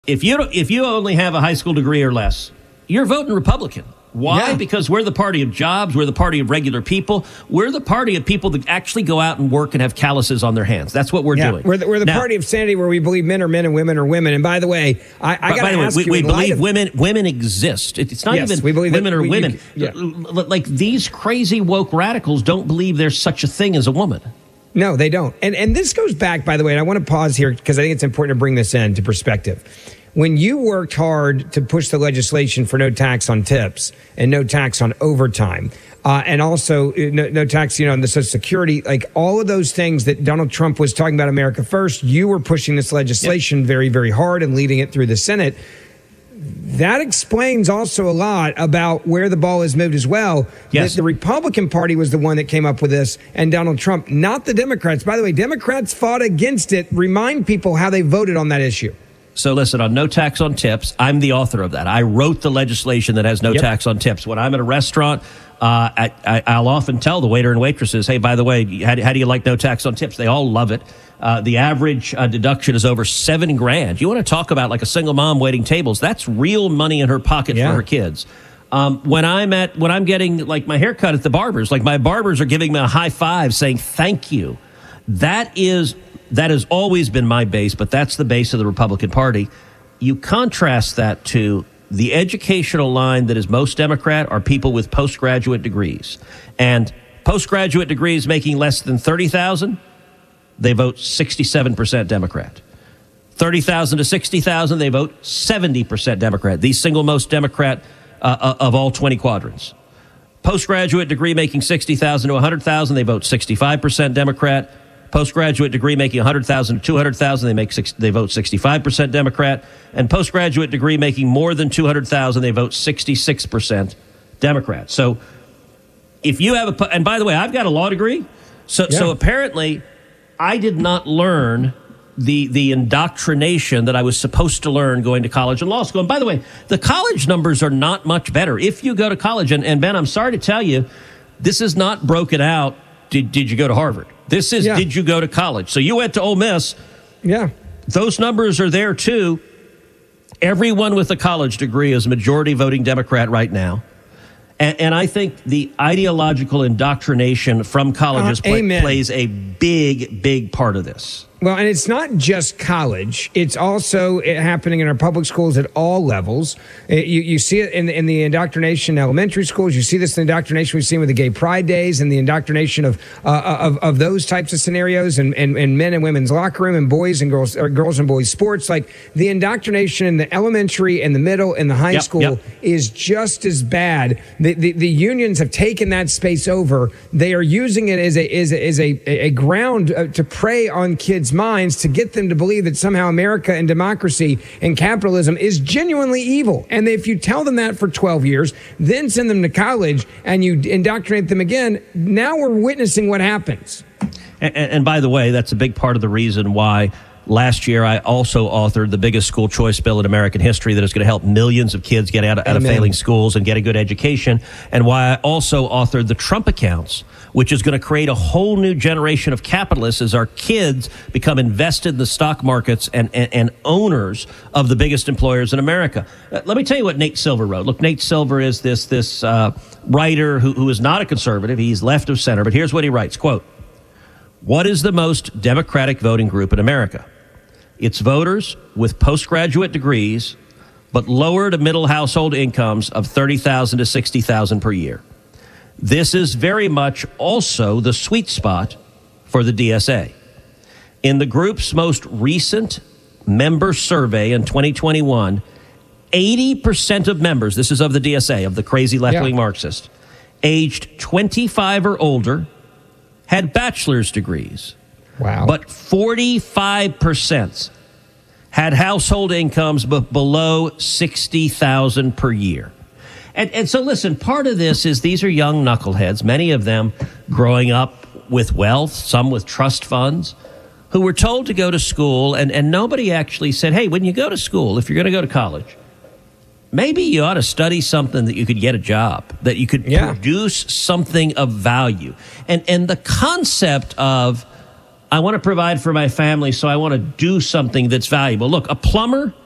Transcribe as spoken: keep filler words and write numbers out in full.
If you don't, if you only have a high school degree or less, you're voting Republican. Why? Yeah. Because we're the party of jobs. We're the party of regular people. We're the party of people that actually go out and work and have calluses on their hands. That's what we're yeah. doing. We're the, we're the now, party of sanity where we believe men are men and women are women. And by the way, I, I got to ask we, you, we believe of, women women exist. It, it's not yes, even we believe women that, are we, women. You, yeah. Like these crazy woke radicals don't believe there's such a thing as a woman. No, they don't. And and this goes back, by the way, and I want to pause here because I think it's important to bring this into perspective. When you worked hard to push the legislation for no tax on tips and no tax on overtime, uh, and also no, no tax, you know, on the Social Security, like all of those things that Donald Trump was talking about America First, you were pushing this legislation yep. very, very hard and leading it through the Senate. That explains also a lot about where the ball has moved as well. Yes. The, the Republican Party was the one that came up with this, and Donald Trump, not the Democrats. By the way, Democrats fought against it. Remind people how they voted on that issue. So listen, on no tax on tips, I'm the author of that. I wrote the legislation that has no yep. tax on tips. When I'm at a restaurant, uh, I, I, I'll often tell the waiter and waitresses, hey, by the way, how do, how do you like no tax on tips? They all love it. Uh, the average uh, deduction is over seven grand. You want to talk about like a single mom waiting tables? That's real money in her pocket yeah. for her kids. Um, when I'm at when I'm getting like my haircut at the barbers, like my barbers are giving me a high five saying thank you. That is that has always been my base, but that's the base of the Republican Party. You contrast that to the educational line that is most Democrat are people with postgraduate degrees, and postgraduate degrees making less than thirty thousand. They vote sixty-seven percent Democrat. thirty thousand to sixty thousand, they vote seventy percent Democrat. The single most Democrat uh, of all twenty quadrants. Postgraduate degree making sixty thousand to one hundred thousand, they vote sixty-five percent Democrat. Postgraduate degree making one hundred thousand to two hundred thousand, they make six, they vote sixty-five percent Democrat. And postgraduate degree making more than two hundred thousand, they vote sixty-six percent Democrat. So if you have a, and by the way, I've got a law degree. So, yeah. so apparently I did not learn the the indoctrination that I was supposed to learn going to college and law school. And by the way, the college numbers are not much better if you go to college. And, and Ben, I'm sorry to tell you, this is not broken out. Did, did you go to Harvard? This is, yeah. did you go to college? So you went to Ole Miss. Yeah. Those numbers are there, too. Everyone with a college degree is majority voting Democrat right now. And, and I think the ideological indoctrination from colleges uh, play, plays a big, big part of this. Well, and it's not just college. It's also happening in our public schools at all levels. You, you see it in the, in the indoctrination in elementary schools. You see this in the indoctrination we've seen with the Gay Pride Days and the indoctrination of uh, of, of those types of scenarios and, and, and men and women's locker room and boys and girls or girls and boys sports. Like the indoctrination in the elementary and the middle and the high yep, school yep. is just as bad. The, the the unions have taken that space over. They are using it as a as a, as a, a ground to prey on kids' minds to get them to believe that somehow America and democracy and capitalism is genuinely evil. And if you tell them that for twelve years, then send them to college and you indoctrinate them again, now we're witnessing what happens. And, and by the way, that's a big part of the reason why last year I also authored the biggest school choice bill in American history that is going to help millions of kids get out of, out of failing schools and get a good education, and why I also authored the Trump accounts, which is going to create a whole new generation of capitalists as our kids become invested in the stock markets and, and, and owners of the biggest employers in America. Uh, let me tell you what Nate Silver wrote. Look, Nate Silver is this, this uh, writer who, who is not a conservative. He's left of center, but here's what he writes, quote, "What is the most democratic voting group in America? It's voters with postgraduate degrees, but lower to middle household incomes of thirty thousand to sixty thousand per year. This is very much also the sweet spot for the D S A. In the group's most recent member survey in twenty twenty-one, eighty percent of members, this is of the D S A, of the crazy left-wing yeah. Marxist, aged twenty-five or older, had bachelor's degrees. Wow. But forty-five percent had household incomes b- below sixty thousand per year. And, and so, listen, part of this is these are young knuckleheads, many of them growing up with wealth, some with trust funds, who were told to go to school, and, and nobody actually said, hey, when you go to school, if you're going to go to college, maybe you ought to study something that you could get a job, that you could yeah. produce something of value. And and the concept of, I want to provide for my family, so I want to do something that's valuable. Look, a plumber